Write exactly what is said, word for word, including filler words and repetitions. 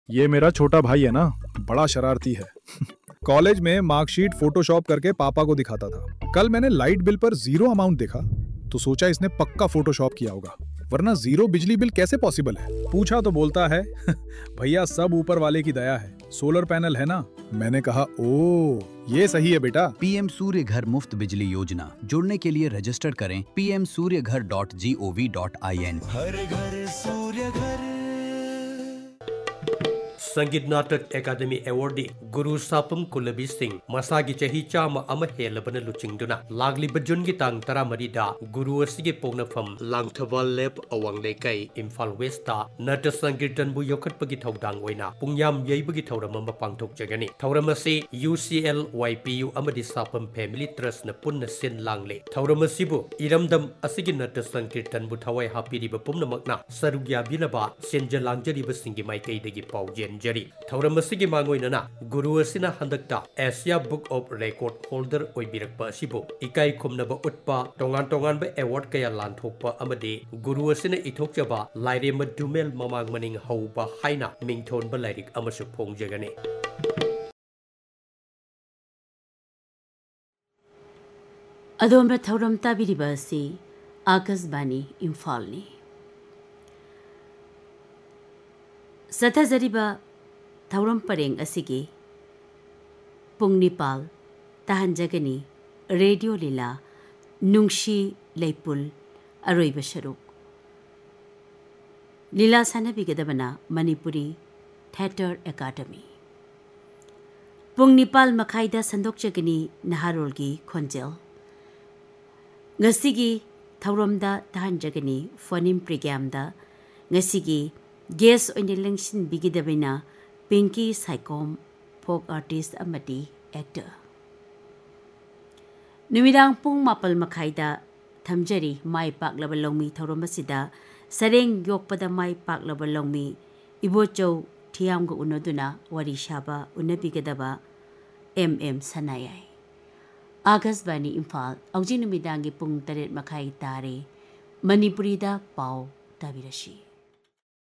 ये मेरा छोटा भाई है ना, बड़ा शरारती है। कॉलेज में मार्कशीट फोटोशॉप करके पापा को दिखाता था। कल मैंने लाइट बिल पर जीरो अमाउंट देखा तो सोचा इसने पक्का फोटोशॉप किया होगा, वरना जीरो बिजली बिल कैसे पॉसिबल है। पूछा तो बोलता है भैया सब ऊपर वाले की दया है, सोलर पैनल है ना। मैंने कहा ओ ये सही है बेटा। पीएम सूर्य घर मुफ्त बिजली योजना, जुड़ने के लिए रजिस्टर करें पी एम सूर्य घर dot G O V dot I N. हर घर सूर्य घर। संगीत नाटक एकाडेमी अवार्डी गुरु सापम कुलबी सिंह मसागी चही चामा अमा हेलबन लुचिंगदुना लागलिब जुन की तांग तरा मरीदा गुरु असिगे पोंगनफम लांगथबल लेप अवांग लेकै इम्फाल वेस्टा नट संकीर्तन बु योखटपगी थौदांग ओइना पुंगयाम यैबगी थौरम अमा पांगथोकजगनी थौरम असि you C L Y P U अमदि Sapam family trust न पुन्न सिन लांगले थौरम असिबु इरमदम असिगे नट संकीर्तन बु थवai हापिरिब पुमनमकना सरुग्या बिनबा सेंज लांगजरिब सिंगी माइकैदगी पाउजेन जरी थौरम असिगे मांगोइनना गुरु असिना हंदकता Asia book of record holder ओइबिरकपा असिबु इकाई खुमनबा उटपा तोंगान तोंगानबा अवार्ड कया लांथोकपा अमदे गुरु असिना इथोकजबा लाइरेम दुमेल ममांग मनिंग हौबा हाइना मिंगथोनबा लाइरिक अमसु फोंगजगने। अदोमरा थौरम ताबिरिबा असि आकाशवाणी इम्फालनी सथजरिबा थौरम परेंग असिगे पुंग निपाल ताहंजगनी रेडियो लीला नुंगशी लेपुल अरोइब शरुक लीला सानबिगदबना मणिपुरी थिएटर एकाडेमी पुंग निपाल मखाइदा संदोकजगनी नहारोलगी खोंजेल ngasiगी थौरमदा ताहंजगनी फोनिम प्रोग्रामदा ngasiगी गेस ओइने लंगसिन बिगिदबैना Pinky Saikhom folk artist अमदी actor नुमिदांग पुंग मापल मखाइदा थमजरी माई पाकलब लौमी थौरम असिदा सरेंग योकपदा माई पाकलब लौमी इबोचौ थियामग उनदुना वारी शाबा उनबिगदबा एम एम सनायाई आकाशवाणी इम्फाल औजी नुमिदांगी पुंग तरेट मखाइ तारे मणिपुरीदा पाव ताबिरशी।